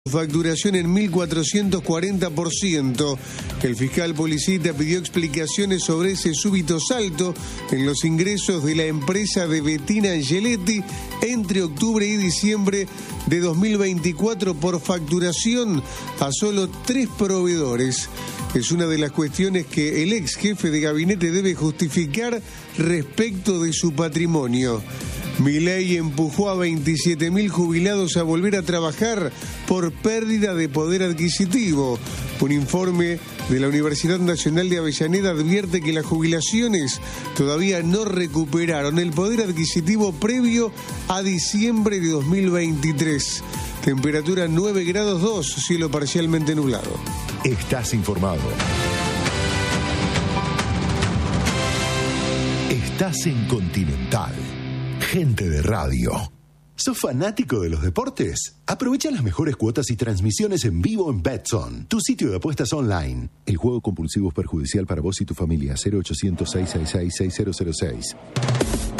Facturación en 1.440%. El fiscal Policita pidió explicaciones sobre ese súbito salto en los ingresos de la empresa de Bettina Angeletti entre octubre y diciembre de 2024 por facturación a solo 3 proveedores. Es una de las cuestiones que el ex jefe de gabinete debe justificar respecto de su patrimonio. Milei empujó a 27.000 jubilados a volver a trabajar por pérdida de poder adquisitivo. Un informe de la Universidad Nacional de Avellaneda advierte que las jubilaciones todavía no recuperaron el poder adquisitivo previo a diciembre de 2023. Temperatura 9 grados 2, cielo parcialmente nublado. Estás informado. Estás en Continental. Gente de radio. ¿Sos fanático de los deportes? Aprovecha las mejores cuotas y transmisiones en vivo en Betson, tu sitio de apuestas online. El juego compulsivo es perjudicial para vos y tu familia. 0800-666-6006.